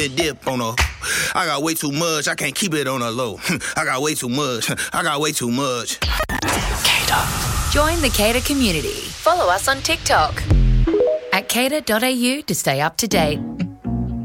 dip on a. I got way too much, I can't keep it on a low. I got way too much, I got way too much. Cater. Join the Cater community. Follow us on TikTok at cater.au to stay up to date.